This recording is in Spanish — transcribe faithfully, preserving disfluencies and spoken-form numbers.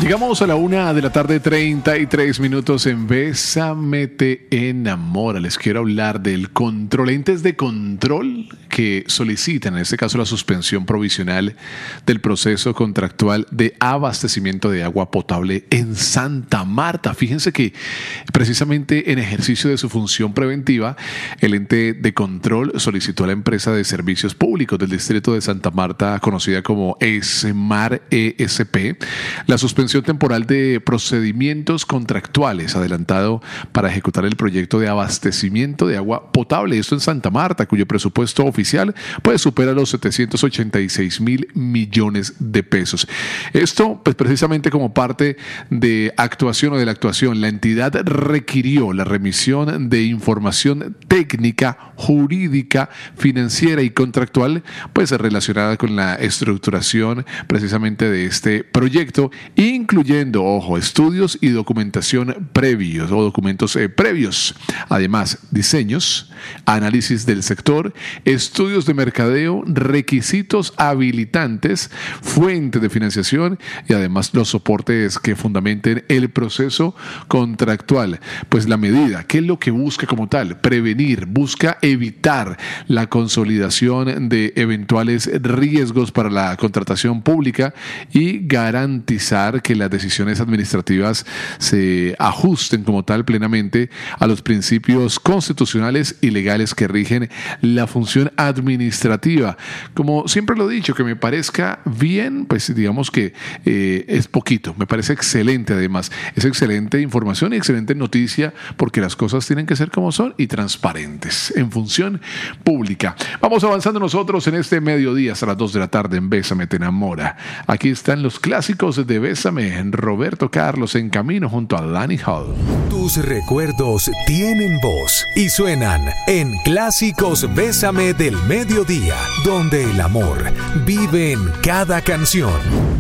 Llegamos a la una de la tarde, treinta y tres minutos en Bésame te enamora. Les quiero hablar del control, entes de control que solicitan, en este caso, la suspensión provisional del proceso contractual de abastecimiento de agua potable en Santa Marta. Fíjense que precisamente en ejercicio de su función preventiva, el ente de control solicitó a la empresa de servicios públicos del distrito de Santa Marta, conocida como ESMAR E S P, la suspensión temporal de procedimientos contractuales adelantado para ejecutar el proyecto de abastecimiento de agua potable, esto en Santa Marta, cuyo presupuesto oficial pues supera los setecientos ochenta y seis mil millones de pesos. Esto pues precisamente como parte de actuación o de la actuación, la entidad requirió la remisión de información técnica, jurídica, financiera y contractual pues relacionada con la estructuración precisamente de este proyecto, incluyendo, ojo, estudios y documentación previos o documentos eh, previos. Además, diseños, análisis del sector, estudios de mercadeo, requisitos habilitantes, fuente de financiación y además los soportes que fundamenten el proceso contractual. Pues la medida, ¿qué es lo que busca como tal? Prevenir, busca evitar la consolidación de eventuales riesgos para la contratación pública y garantizar que las decisiones administrativas se ajusten como tal plenamente a los principios constitucionales y legales que rigen la función administrativa. Como siempre lo he dicho, que me parezca bien, pues digamos que eh, es poquito, me parece excelente además, es excelente información y excelente noticia porque las cosas tienen que ser como son y transparentes en función pública. Vamos avanzando nosotros en este mediodía hasta las dos de la tarde en Bésame te enamora. Aquí están los clásicos de Bésame, en Roberto Carlos en camino junto a Danny Hall. Tus recuerdos tienen voz y suenan en Clásicos Bésame del Mediodía, donde el amor vive en cada canción.